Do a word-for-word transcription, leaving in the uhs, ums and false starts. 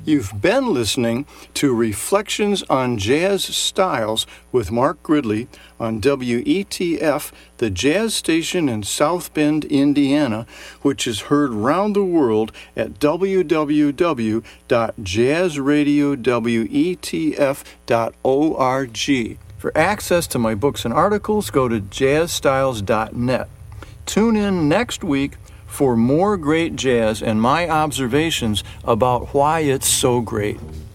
You've been listening to Reflections on Jazz Styles with Mark Gridley on W E T F, the jazz station in South Bend, Indiana, which is heard round the world at w w w dot jazz radio wetf dot org. For access to my books and articles, go to jazz styles dot net. Tune in next week for more great jazz and my observations about why it's so great.